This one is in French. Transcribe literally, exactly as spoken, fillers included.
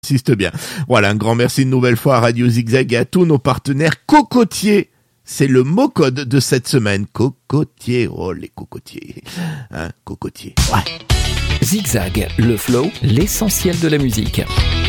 Insiste bien. Voilà, un grand merci une nouvelle fois à Radio Zigzag et à tous nos partenaires cocotiers. C'est le mot code de cette semaine. Cocotier. Oh, les cocotiers. Hein, cocotier. Ouais. Zigzag, le flow, l'essentiel de la musique.